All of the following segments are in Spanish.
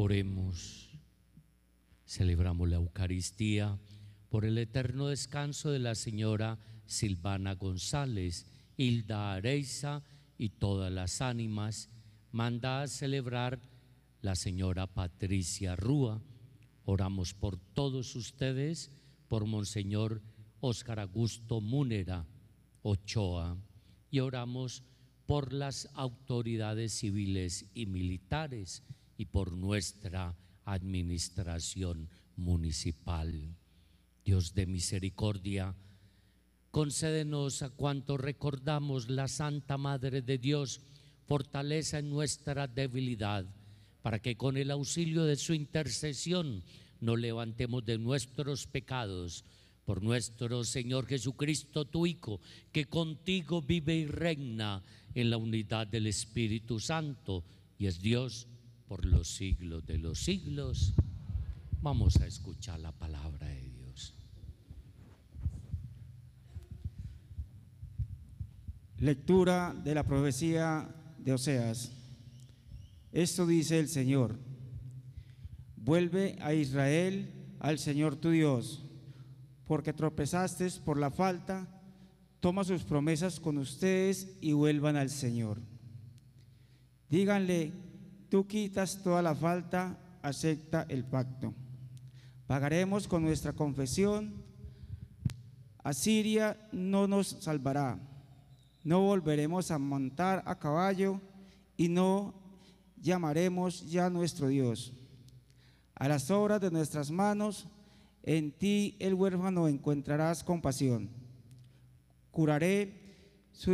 Oremos. Celebramos la Eucaristía por el eterno descanso de la señora Silvana González, Hilda Areiza y todas las ánimas. Manda a celebrar la señora Patricia Rúa. Oramos por todos ustedes, por Monseñor Óscar Augusto Múnera Ochoa, y oramos por las autoridades civiles y militares y por nuestra administración municipal. Dios de misericordia, concédenos a cuanto recordamos la Santa Madre de Dios fortaleza en nuestra debilidad, para que con el auxilio de su intercesión nos levantemos de nuestros pecados. Por nuestro Señor Jesucristo, tu Hijo, que contigo vive y reina en la unidad del Espíritu Santo y es Dios por los siglos de los siglos. Vamos a escuchar la palabra de Dios. Lectura de la profecía de Oseas. Esto dice el Señor: vuelve a Israel al Señor tu Dios, porque tropezaste por la falta. Toma sus promesas con ustedes y vuelvan al Señor. Díganle: tú quitas toda la falta, acepta el pacto. Pagaremos con nuestra confesión. Asiria no nos salvará. No volveremos a montar a caballo y no llamaremos ya nuestro Dios. A las obras de nuestras manos, en ti el huérfano encontrarás compasión. Curaré su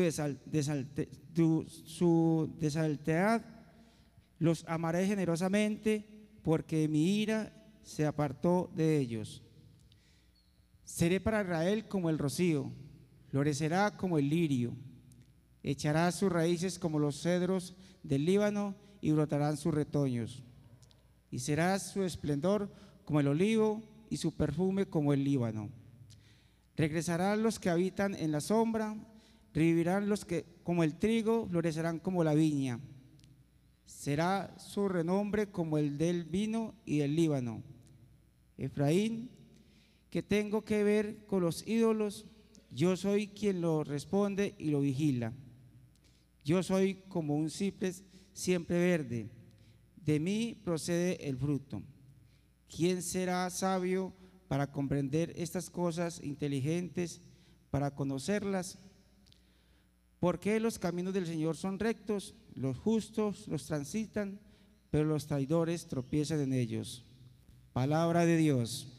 desalteidad, los amaré generosamente, porque mi ira se apartó de ellos. Seré para Israel como el rocío, florecerá como el lirio, echará sus raíces como los cedros del Líbano y brotarán sus retoños. Y será su esplendor como el olivo y su perfume como el Líbano. Regresarán los que habitan en la sombra, revivirán los que como el trigo, florecerán como la viña. Será su renombre como el del vino y del Líbano. Efraín, ¿qué tengo que ver con los ídolos? Yo soy quien lo responde y lo vigila. Yo soy como un ciprés siempre verde, de mí procede el fruto. ¿Quién será sabio para comprender estas cosas, inteligentes para conocerlas? Porque los caminos del Señor son rectos, los justos los transitan, pero los traidores tropiezan en ellos. Palabra de Dios.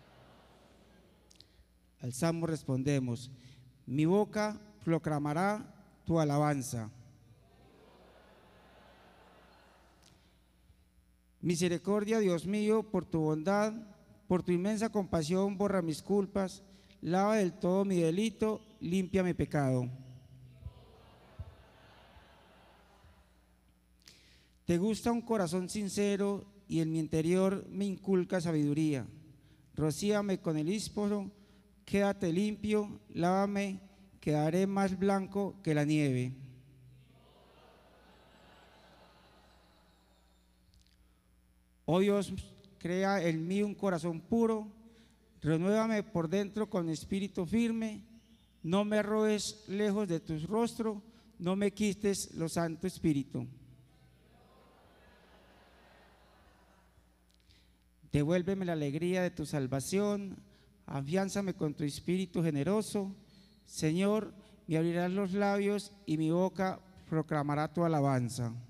Al salmo respondemos: mi boca proclamará tu alabanza. Misericordia, Dios mío, por tu bondad, por tu inmensa compasión, borra mis culpas, lava del todo mi delito, limpia mi pecado. Te gusta un corazón sincero y en mi interior me inculca sabiduría. Rocíame con el hísporo, quédate limpio, lávame, quedaré más blanco que la nieve. Oh Dios, crea en mí un corazón puro, renuévame por dentro con espíritu firme, no me arrojes lejos de tu rostro, no me quites lo santo espíritu. Devuélveme la alegría de tu salvación, afiánzame con tu espíritu generoso. Señor, me abrirás los labios y mi boca proclamará tu alabanza.